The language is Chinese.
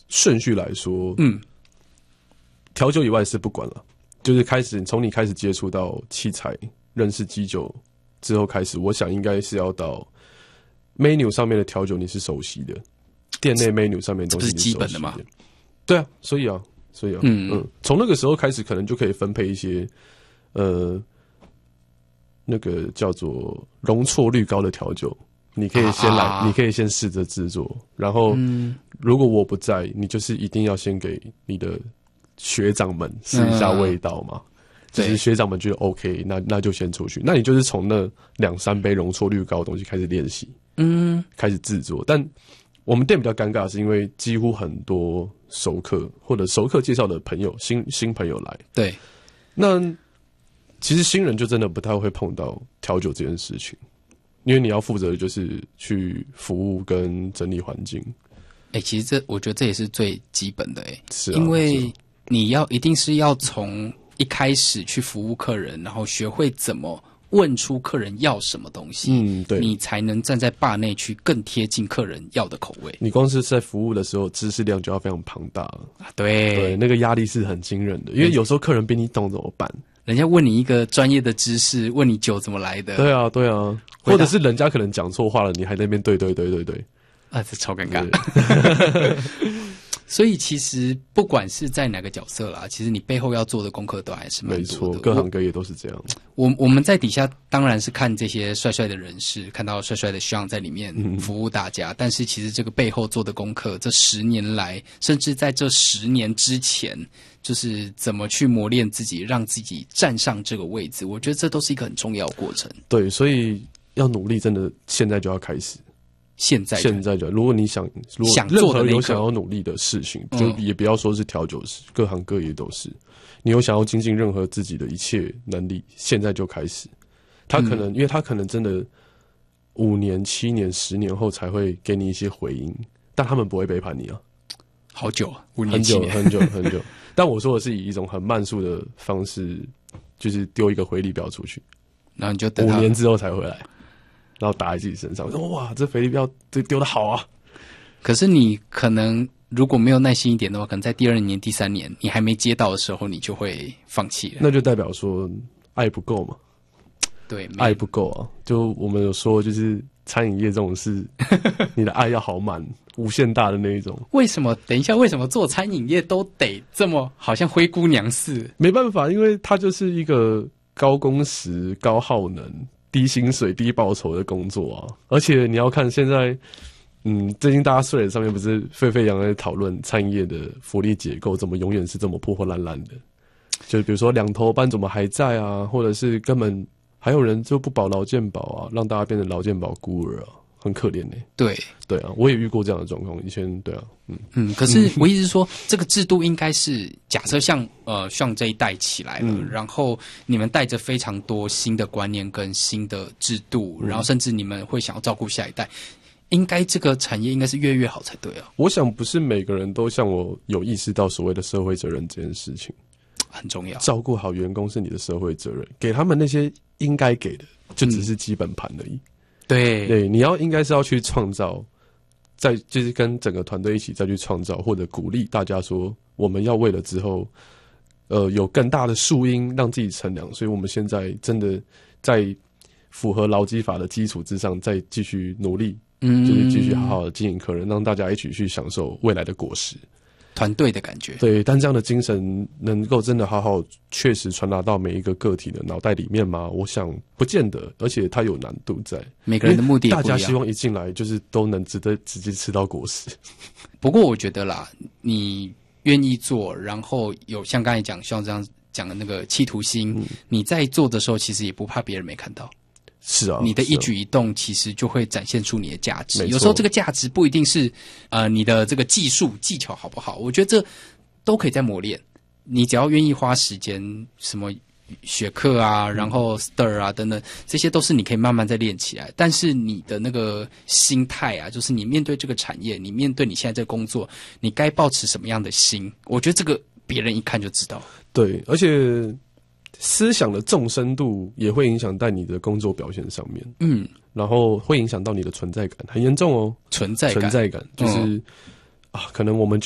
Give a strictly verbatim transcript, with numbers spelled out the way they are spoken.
顺序来说， 嗯， 调酒以外是不管了，就是开始从你开始接触到器材，认识基酒之后开始，我想应该是要到 menu 上面的调酒你是熟悉的，店内 menu 上面的东西你是熟悉的， 这不是基本的吗？ 对啊，所以啊，所以啊，嗯嗯，从那个时候开始，可能就可以分配一些呃那个叫做容错率高的调酒。你可以先来，啊、你可以先试着制作，然后，嗯、如果我不在，你就是一定要先给你的学长们试一下味道嘛。嗯、就是学长们觉得 OK， 那那就先出去。那你就是从那两三杯容错率高的东西开始练习，嗯，开始制作。但我们店比较尴尬，是因为几乎很多熟客或者熟客介绍的朋友、新新朋友来， 对， 那其实新人就真的不太会碰到调酒这件事情。因为你要负责的就是去服务跟整理环境。 哎、欸，其实这我觉得这也是最基本的哎、欸， 是啊， 因为你要一定是要从一开始去服务客人，然后学会怎么问出客人要什么东西， 嗯，对， 你才能站在吧内去更贴近客人要的口味。 你光是在服务的时候，知识量就要非常庞大了。 啊、对对，那个压力是很惊人的，因为有时候客人比你懂怎么办？ 人家问你一个专业的知识，问你酒怎么来的？ 对啊，对啊，或者是人家可能讲错话了，你还在那边对对对对对， 啊，这超尴尬。所以其实不管是在哪个角色啦，其实你背后要做的功课都还是蛮多的。 没错，各行各业都是这样。 我我们在底下当然是看这些帅帅的人士，看到帅帅的Sean在里面服务大家，嗯、但是其实这个背后做的功课，这十年来，甚至在这十年之前，就是怎么去磨练自己，让自己站上这个位置，我觉得这都是一个很重要的过程。 对，所以要努力，真的现在就要开始。 现在现在就，如果你想，如果任何有想要努力的事情，就也不要说是调酒师，各行各业都是。你有想要精进任何自己的一切能力，现在就开始。他可能，嗯、因为他可能真的五年、七年、十年后才会给你一些回应，但他们不会背叛你啊。 好久，五年、七年， 很久、很久、很久。但我说的是以一种很慢速的方式，就是丢一个回力镖出去， 然后你就等五年之后才回来。然后打在自己身上，我说哇，这回力镖这丢的好啊！ 可是你可能如果没有耐心一点的话，可能在第二年、第三年你还没接到的时候，你就会放弃了。 那就代表说爱不够嘛？ 对， 爱不够啊！就我们有说，就是餐饮业这种事，你的爱要好满、无限大的那一种。 为什么？等一下，为什么做餐饮业都得这么好像灰姑娘似？ 没办法，因为它就是一个高工时、高耗能。低薪水、低报酬的工作啊，而且你要看现在，嗯，最近大家睡上面不是沸沸扬扬在讨论餐饮业的福利结构怎么永远是这么破破烂烂的，就比如说两头班怎么还在啊，或者是根本还有人就不保劳健保啊，让大家变成劳健保孤儿啊，很可怜呢、欸。 对对啊，我也遇过这样的状况，以前对啊，嗯嗯，可是我意思是说，这个制度应该是假设像呃像这一代起来了，嗯、然后你们带着非常多新的观念跟新的制度，嗯、然后甚至你们会想要照顾下一代，应该这个产业应该是越来越好才对啊。 我想不是每个人都像我有意识到所谓的社会责任这件事情。 很重要， 照顾好员工是你的社会责任，给他们那些应该给的，就只是基本盘而已。嗯、 对对，你要应该是要去创造，再就是跟整个团队一起再去创造，或者鼓励大家说，我们要为了之后，呃，有更大的树荫让自己乘凉。所以我们现在真的在符合劳基法的基础之上，再继续努力，嗯，就是继续好好的经营客人，让大家一起去享受未来的果实。 团队的感觉， 对，但这样的精神能够真的好好确实传达到每一个个体的脑袋里面吗？我想不见得，而且它有难度在。 每个人的目的也不一样， 大家希望一进来就是都能值得直接吃到果实。 不过我觉得啦，你愿意做，然后有像刚才讲像这样讲的那个企图心，嗯、你在做的时候其实也不怕别人没看到。 是啊， 你的一举一动其实就会展现出你的价值。有时候这个价值不一定是呃你的这个技术技巧好不好，我觉得这都可以再磨练。你只要愿意花时间，什么学课啊，然后 stir 啊等等，这些都是你可以慢慢再练起来。但是你的那个心态啊，就是你面对这个产业，你面对你现在这个工作，你该抱持什么样的心？我觉得这个别人一看就知道。 对，而且思想的纵深度也会影响在你的工作表现上面，嗯，然后会影响到你的存在感，很严重哦。 存在感， 存在感就是、嗯、啊，可能我们就